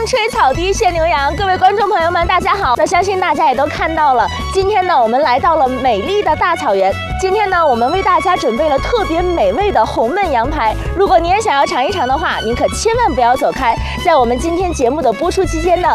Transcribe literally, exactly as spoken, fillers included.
吹草低见牛羊，各位观众朋友们，大家好。那相信大家也都看到了，今天呢，我们来到了美丽的大草原。今天呢，我们为大家准备了特别美味的红焖羊排。如果您也想要尝一尝的话，您可千万不要走开。在我们今天节目的播出期间呢，